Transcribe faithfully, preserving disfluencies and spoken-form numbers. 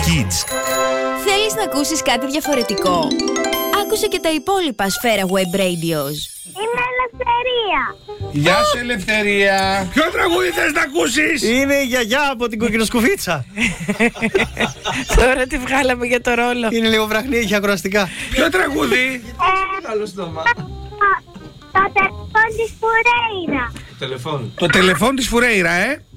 Kids. Θέλεις να ακούσεις κάτι διαφορετικό? Άκουσε και τα υπόλοιπα Σφαίρα Web Radios. Είμαι Ελευθερία. Γεια σου, Ελευθερία. Ποιο τραγούδι θες να ακούσεις? Είναι η γιαγιά από την κοκκινοσκουφίτσα. Τώρα τη βγάλαμε για το ρόλο. Είναι λίγο βραχνή, έχει ακροαστικά. Ποιο τραγούδι? Άλλο στόμα. Το τηλεφώνη της Φουρέιρα. Τηλεφώνη. Το τηλεφών της Φουρέιρα, ε.